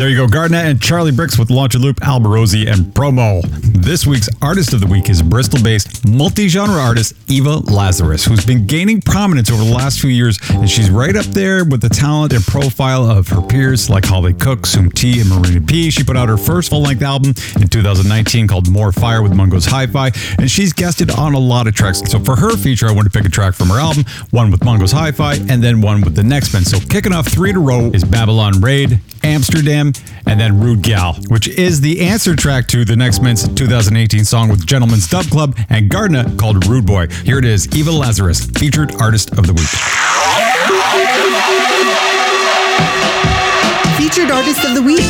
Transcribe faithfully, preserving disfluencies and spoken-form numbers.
There you go, Gardner and Charlie Bricks with Launch and Loop, Alborosie, and Promo. This week's Artist of the Week is Bristol-based multi-genre artist Eva Lazarus, who's been gaining prominence over the last few years, and she's right up there with the talent and profile of her peers like Holly Cook, Sum T, and Marina P. She put out her first full-length album in two thousand nineteen called More Fire with Mungo's Hi-Fi, and she's guested on a lot of tracks. So for her feature, I wanted to pick a track from her album, one with Mungo's Hi-Fi, and then one with the Next Men. So kicking off three in a row is Babylon Raid, Amsterdam, and then Rude Gal, which is the answer track to the Next Men's two thousand eighteen song with Gentleman's Dub Club and Gardner called Rude Boy. Here it is, Eva Lazarus, featured Artist of the Week. Featured Artist of the Week.